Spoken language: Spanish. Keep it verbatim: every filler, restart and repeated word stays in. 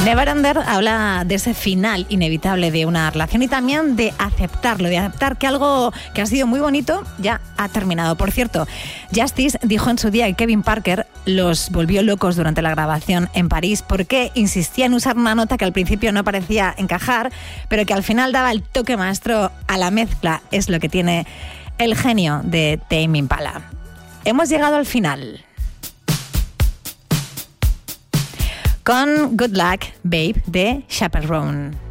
Neverender habla de ese final inevitable de una relación y también de aceptarlo, de aceptar que algo que ha sido muy bonito ya ha terminado. Por cierto, Justice dijo en su día que Kevin Parker los volvió locos durante la grabación en París porque insistía en usar una nota que al principio no parecía encajar, pero que al final daba el toque maestro a la mezcla. Es lo que tiene el genio de Tame Impala. Hemos llegado al final. Con Good Luck, Babe, de Chaperone.